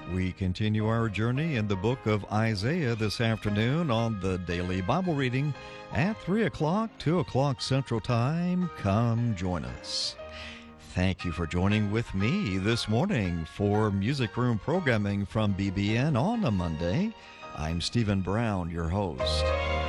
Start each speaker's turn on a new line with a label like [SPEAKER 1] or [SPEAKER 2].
[SPEAKER 1] We continue our journey in the book of Isaiah this afternoon on the daily Bible reading at 3 o'clock, 2 o'clock Central Time. Come join us. Thank you for joining with me this morning for Music Room programming from BBN on a Monday. I'm Stephen Brown, your host.